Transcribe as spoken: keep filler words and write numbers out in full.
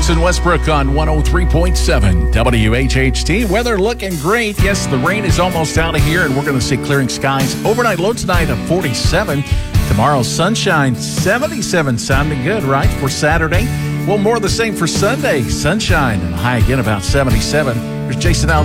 Hudson Westbrook on one oh three point seven W H H T. Weather looking great. Yes, the rain is almost out of here, and we're going to see clearing skies. Overnight low tonight of forty-seven. Tomorrow, sunshine, seventy-seven. Sounding good, right, for Saturday? Well, more of the same for Sunday. Sunshine and a high again about seventy-seven. Here's Jason Allen.